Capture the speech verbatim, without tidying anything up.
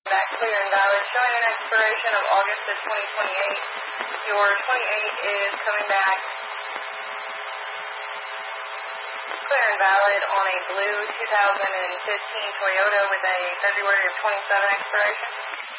Back clear and valid, showing an expiration of August of twenty twenty-eight. Your twenty-eight is coming back clear and valid on a blue two thousand fifteen Toyota with a February of twenty-seven expiration.